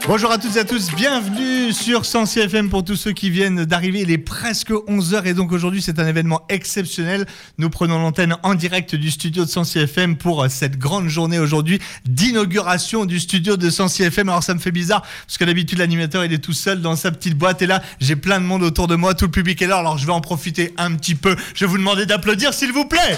Bonjour à toutes et à tous, bienvenue sur Sensi FM pour tous ceux qui viennent d'arriver. Il est presque 11h et donc aujourd'hui c'est un événement exceptionnel. Nous prenons l'antenne en direct du studio de Sensi FM pour cette grande journée aujourd'hui d'inauguration du studio de Sensi FM. Alors ça me fait bizarre parce que d'habitude l'animateur il est tout seul dans sa petite boîte et là j'ai plein de monde autour de moi, tout le public est là. Alors je vais en profiter un petit peu. Je vais vous demander d'applaudir s'il vous plaît.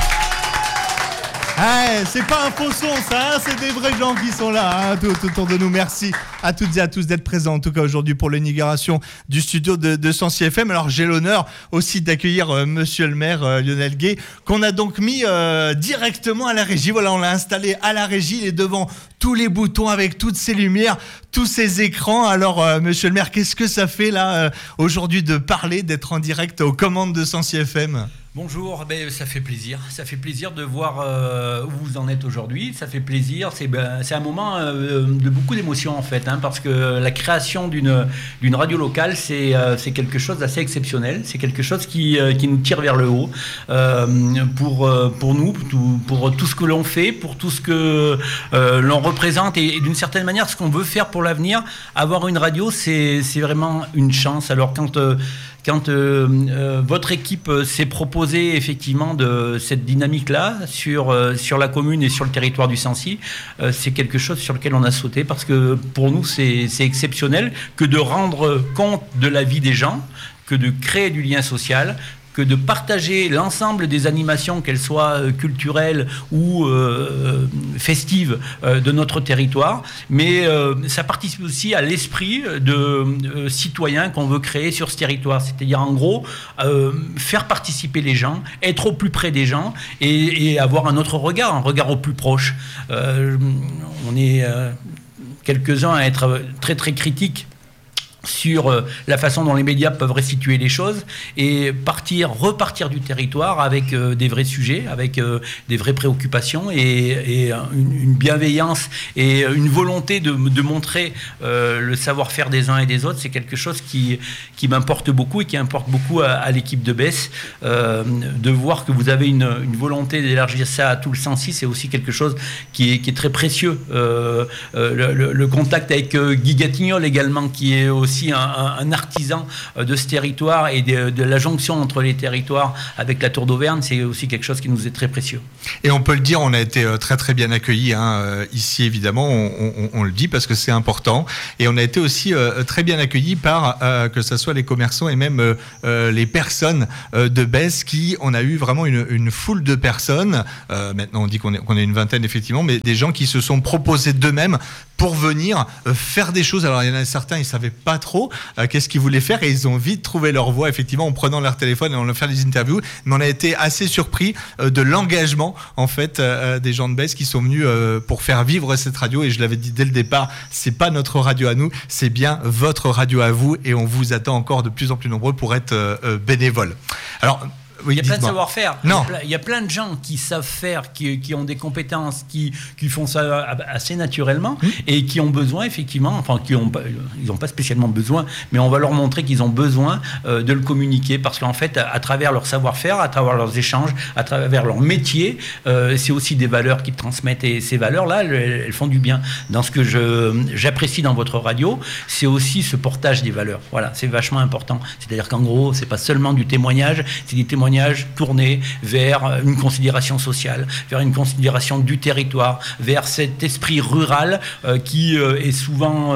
Ouais, c'est pas un faux son ça, c'est des vrais gens qui sont là tout autour de nous. Merci à toutes et à tous d'être présents en tout cas aujourd'hui pour l'inauguration du studio de Sensi FM. Alors j'ai l'honneur aussi d'accueillir monsieur le maire Lionel Gay qu'on a donc mis directement à la régie. Voilà, on l'a installé à la régie, il est devant tous les boutons avec toutes ces lumières, tous ces écrans. Alors monsieur le maire, qu'est-ce que ça fait là aujourd'hui de parler, d'être en direct aux commandes de Sensi FM ? Bonjour, ça fait plaisir de voir où vous en êtes aujourd'hui, ça fait plaisir, c'est un moment de beaucoup d'émotions en fait, parce que la création d'une radio locale c'est quelque chose d'assez exceptionnel, c'est quelque chose qui nous tire vers le haut pour nous, pour tout ce que l'on fait, pour tout ce que l'on représente et d'une certaine manière ce qu'on veut faire pour l'avenir. Avoir une radio c'est vraiment une chance. Alors quand votre équipe s'est proposée effectivement de cette dynamique-là sur la commune et sur le territoire du Sensi, c'est quelque chose sur lequel on a sauté parce que pour nous c'est exceptionnel que de rendre compte de la vie des gens, que de créer du lien social, que de partager l'ensemble des animations, qu'elles soient culturelles ou festives de notre territoire. Mais ça participe aussi à l'esprit de citoyens qu'on veut créer sur ce territoire. C'est-à-dire, en gros, faire participer les gens, être au plus près des gens et avoir un autre regard, un regard au plus proche. On est quelques-uns à être très, très critiques sur la façon dont les médias peuvent restituer les choses et repartir du territoire avec des vrais sujets, avec des vraies préoccupations et une bienveillance et une volonté de montrer le savoir-faire des uns et des autres. C'est quelque chose qui m'importe beaucoup et qui importe beaucoup à l'équipe de BES. De voir que vous avez une volonté d'élargir ça à tout le Sensi, c'est aussi quelque chose qui est très précieux. Le contact avec Guy Gatignol également, qui est aussi un artisan de ce territoire et de la jonction entre les territoires avec la Tour d'Auvergne, c'est aussi quelque chose qui nous est très précieux. Et on peut le dire, on a été très très bien accueillis ici évidemment, on le dit parce que c'est important, et on a été aussi très bien accueillis par que ce soit les commerçants et même les personnes de Besse on a eu vraiment une foule de personnes, maintenant on dit qu'on est une vingtaine effectivement, mais des gens qui se sont proposés d'eux-mêmes pour venir faire des choses. Alors il y en a certains, ils ne savaient pas trop qu'est-ce qu'ils voulaient faire et ils ont vite trouvé leur voie effectivement en prenant leur téléphone et en faire des interviews. Mais on a été assez surpris de l'engagement en fait des gens de Besse qui sont venus pour faire vivre cette radio. Et je l'avais dit dès le départ, c'est pas notre radio à nous, c'est bien votre radio à vous et on vous attend encore de plus en plus nombreux pour être bénévoles. Alors oui, il y a plein de savoir-faire. Non. Il y a plein de gens qui savent faire, qui ont des compétences, qui font ça assez naturellement et qui ont besoin effectivement, enfin ils n'ont pas spécialement besoin, mais on va leur montrer qu'ils ont besoin de le communiquer parce qu'en fait, à travers leur savoir-faire, à travers leurs échanges, à travers leur métier, c'est aussi des valeurs qu'ils transmettent et ces valeurs-là, elles font du bien. Dans ce que j'apprécie dans votre radio, c'est aussi ce portage des valeurs. Voilà, c'est vachement important. C'est-à-dire qu'en gros, c'est pas seulement du témoignage, c'est des témoignages tournés vers une considération sociale, vers une considération du territoire, vers cet esprit rural qui est souvent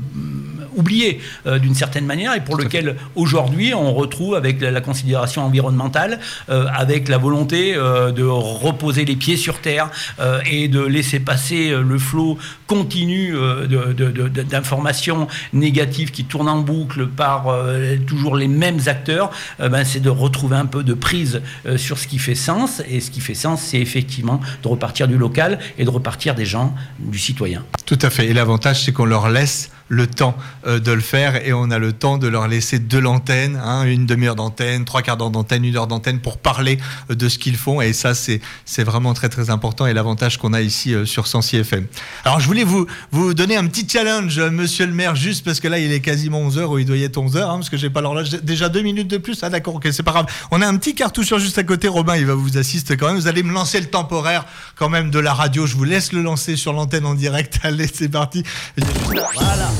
oublié d'une certaine manière et pour lequel aujourd'hui on retrouve avec la considération environnementale, avec la volonté de reposer les pieds sur terre et de laisser passer le flot continu d'informations négatives qui tournent en boucle par toujours les mêmes acteurs, c'est de retrouver un peu de prise sur ce qui fait sens. Et ce qui fait sens, c'est effectivement de repartir du local et de repartir des gens, du citoyen. Tout à fait. Et l'avantage, c'est qu'on leur laisse le temps de le faire et on a le temps de leur laisser de l'antenne, une demi-heure d'antenne, 3/4 d'heure d'antenne, 1 heure d'antenne pour parler de ce qu'ils font. Et ça, c'est vraiment très très important et l'avantage qu'on a ici sur Sancy FM. Alors je voulais vous donner un petit challenge, monsieur le maire, juste parce que là il est quasiment 11h ou il doit y être 11h, parce que j'ai pas l'horloge. Déjà 2 minutes de plus. Ah d'accord, ok, c'est pas grave. On a un petit cartoucheur juste à côté. Robin, il va vous assister quand même. Vous allez me lancer le temporaire quand même de la radio. Je vous laisse le lancer sur l'antenne en direct. Allez, c'est parti. Voilà.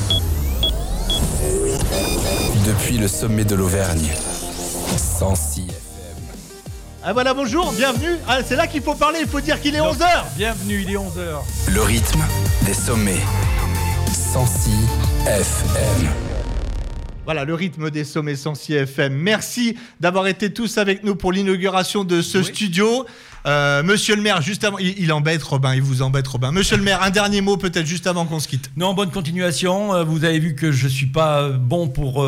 Depuis le sommet de l'Auvergne, Sancy FM. Ah voilà, bonjour, bienvenue. Ah, c'est là qu'il faut parler, il faut dire qu'il est 11h. Bienvenue, il est 11h. Le rythme des sommets, Sancy FM. Voilà, le rythme des sommets Sancy FM. Merci d'avoir été tous avec nous pour l'inauguration de ce studio. Monsieur le maire, juste avant, il embête Robin, il vous embête Robin. Monsieur le maire, un dernier mot peut-être juste avant qu'on se quitte. Non, bonne continuation. Vous avez vu que je suis pas bon pour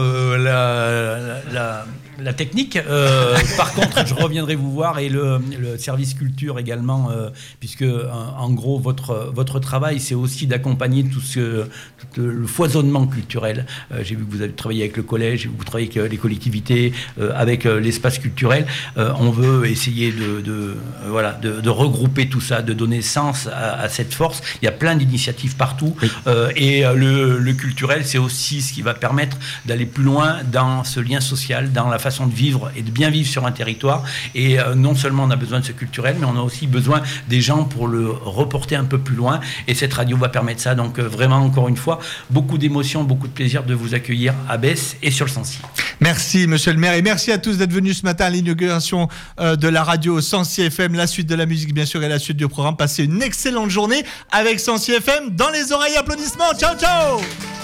la technique. Par contre, je reviendrai vous voir et le service culture également, puisque en gros votre travail, c'est aussi d'accompagner tout le foisonnement culturel. J'ai vu que vous avez travaillé avec le collège, vous travaillez avec les collectivités, avec l'espace culturel. On veut essayer de regrouper tout ça, de donner sens à cette force. Il y a plein d'initiatives partout. Oui. Et le culturel, c'est aussi ce qui va permettre d'aller plus loin dans ce lien social, dans la façon de vivre et de bien vivre sur un territoire. Et non seulement on a besoin de ce culturel, mais on a aussi besoin des gens pour le reporter un peu plus loin. Et cette radio va permettre ça. Donc vraiment, encore une fois, beaucoup d'émotions, beaucoup de plaisir de vous accueillir à Besse et sur le Sancy. Merci, monsieur le maire. Et merci à tous d'être venus ce matin à l'inauguration de la radio Sancy FM. La suite de la musique, bien sûr, et la suite du programme. Passez une excellente journée avec Sancy FM dans les oreilles. Applaudissements. Ciao, ciao.